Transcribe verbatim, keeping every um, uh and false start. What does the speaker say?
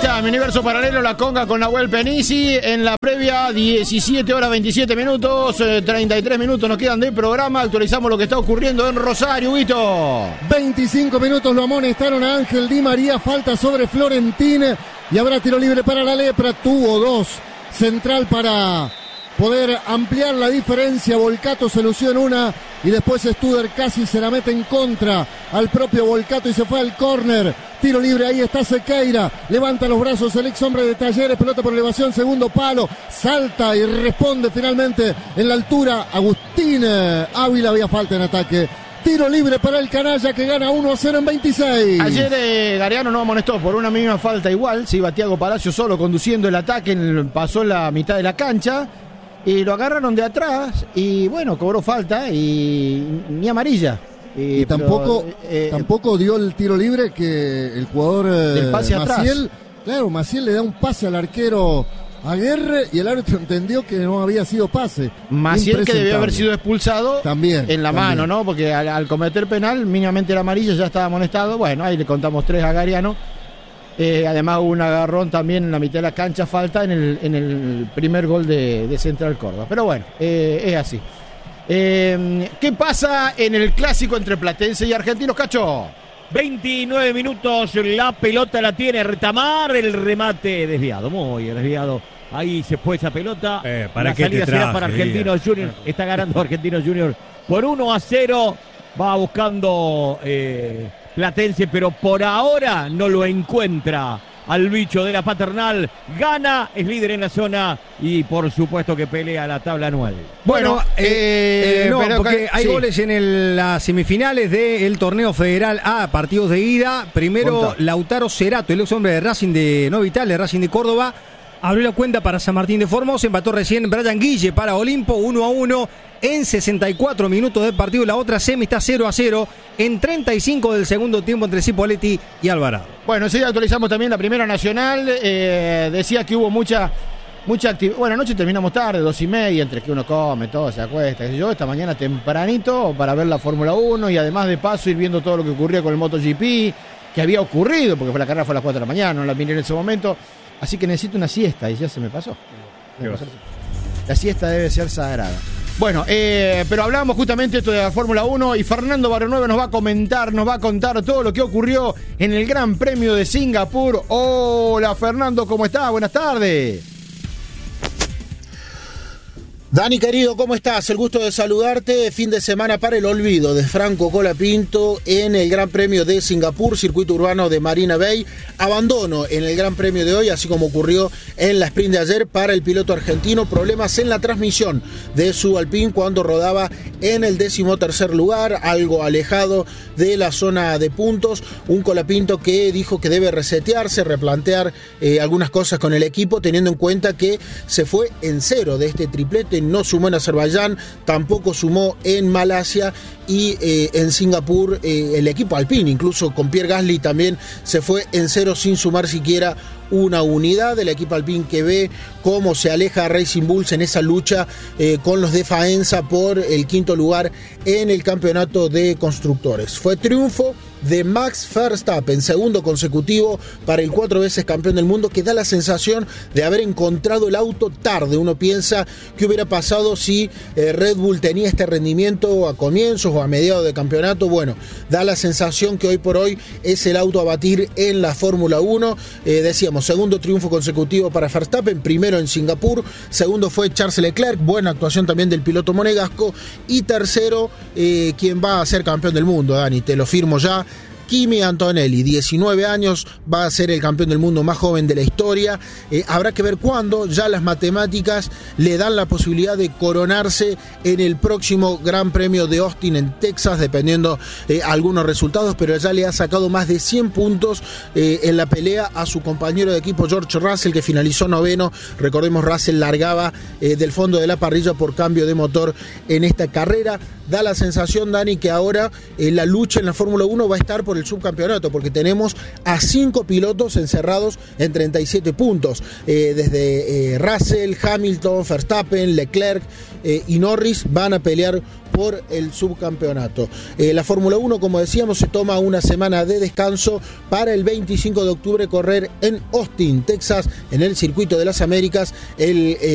está, mi universo paralelo, la conga con Nahuel Penisi. En la previa, diecisiete horas veintisiete minutos, eh, treinta y tres minutos nos quedan de programa. Actualizamos lo que está ocurriendo en Rosario, Huguito. veinticinco minutos lo amonestaron a Ángel Di María, falta sobre Florentín y habrá tiro libre para la Lepra. Tuvo dos, central para poder ampliar la diferencia. Volcato se lució en una y después Studer casi se la mete en contra al propio Volcato y se fue al córner. Tiro libre, ahí está Sequeira, levanta los brazos el ex hombre de Talleres, pelota por elevación, segundo palo, salta y responde finalmente en la altura. Agustín Ávila, había falta en ataque. Tiro libre para el canalla que gana uno a cero en veintiséis. Ayer eh, Galeano no amonestó por una misma falta igual. Se iba Thiago Palacio solo conduciendo el ataque, en el, pasó la mitad de la cancha y lo agarraron de atrás y bueno, cobró falta y ni amarilla. Y, y tampoco, pero, eh, tampoco dio el tiro libre que el jugador eh, del pase Maciel, atrás. Claro, Maciel le da un pase al arquero Aguerre y el árbitro entendió que no había sido pase. Maciel que debió haber sido expulsado también, en la también. mano, ¿no? Porque al, al cometer penal, mínimamente la amarilla ya estaba amonestado. Bueno, ahí le contamos tres a Galeano. Eh, además hubo un agarrón también en la mitad de la cancha, falta en el, en el primer gol de, de Central Córdoba. Pero bueno, eh, es así. Eh, ¿Qué pasa en el clásico entre Platense y Argentinos, Cacho? veintinueve minutos, la pelota la tiene Retamar, el remate desviado, muy desviado. Ahí se fue esa pelota. Eh, ¿para la qué salida te será traje, para Argentinos Junior. Está ganando Argentinos Junior por uno a cero. Va buscando eh, Platense, pero por ahora no lo encuentra al bicho de la Paternal. Gana, es líder en la zona y por supuesto que pelea la tabla anual. Bueno, Bueno, eh, eh, no, pero, porque hay sí. goles en el, las semifinales del torneo federal A, partidos de ida. Primero, Contá. Lautaro Cerato, el ex hombre de Racing de No Vital, de Racing de Córdoba, abrió la cuenta para San Martín de Formosa. Empató recién Brian Guille para Olimpo, uno a uno en sesenta y cuatro minutos del partido. La otra semi está cero a cero en treinta y cinco del segundo tiempo entre Cipolletti y Alvarado. Bueno, enseguida actualizamos también la Primera Nacional. Eh, decía que hubo mucha mucha actividad. Bueno, anoche terminamos tarde, dos y media, entre que uno come, todo, se acuesta. Yo esta mañana tempranito para ver la Fórmula uno y además de paso ir viendo todo lo que ocurría con el MotoGP, que había ocurrido, porque fue la carrera fue a las cuatro de la mañana, no la miré en ese momento. Así que necesito una siesta y ya se me pasó. La siesta debe ser sagrada. Bueno, eh, pero hablamos justamente esto de la Fórmula uno y Fernando Barrionueve nos va a comentar, nos va a contar todo lo que ocurrió en el Gran Premio de Singapur. Hola Fernando, ¿cómo estás? Buenas tardes. Dani querido, ¿cómo estás? El gusto de saludarte. Fin de semana para el olvido de Franco Colapinto en el Gran Premio de Singapur, circuito urbano de Marina Bay. Abandono en el Gran Premio de hoy, así como ocurrió en la sprint de ayer para el piloto argentino. Problemas en la transmisión de su Alpine cuando rodaba en el decimotercer lugar, algo alejado de la zona de puntos. Un Colapinto que dijo que debe resetearse, replantear eh, algunas cosas con el equipo, teniendo en cuenta que se fue en cero de este triplete. No sumó en Azerbaiyán, tampoco sumó en Malasia y eh, en Singapur eh, el equipo Alpine, incluso con Pierre Gasly también se fue en cero sin sumar siquiera una unidad. Del equipo Alpine que ve cómo se aleja Racing Bulls en esa lucha eh, con los de Faenza por el quinto lugar en el campeonato de constructores. Fue triunfo de Max Verstappen, segundo consecutivo para el cuatro veces campeón del mundo, que da la sensación de haber encontrado el auto tarde. Uno piensa qué hubiera pasado si eh, Red Bull tenía este rendimiento a comienzos o a mediados de campeonato. Bueno, da la sensación que hoy por hoy es el auto a batir en la Fórmula uno. Eh, decíamos, segundo triunfo consecutivo para Verstappen, primero en Singapur, segundo fue Charles Leclerc, buena actuación también del piloto monegasco, y tercero, eh, quien va a ser campeón del mundo, Dani, te lo firmo ya, Kimi Antonelli, diecinueve años, va a ser el campeón del mundo más joven de la historia. Eh, habrá que ver cuándo, ya las matemáticas le dan la posibilidad de coronarse en el próximo Gran Premio de Austin en Texas, dependiendo de eh, algunos resultados, pero ya le ha sacado más de cien puntos eh, en la pelea a su compañero de equipo George Russell, que finalizó noveno. Recordemos, Russell largaba eh, del fondo de la parrilla por cambio de motor en esta carrera. Da la sensación, Dani, que ahora eh, la lucha en la Fórmula uno va a estar por el el subcampeonato, porque tenemos a cinco pilotos encerrados en treinta y siete puntos, eh, desde eh, Russell, Hamilton, Verstappen, Leclerc eh, y Norris van a pelear por el subcampeonato. Eh, la Fórmula uno, como decíamos, se toma una semana de descanso para el veinticinco de octubre correr en Austin, Texas, en el Circuito de las Américas, el eh,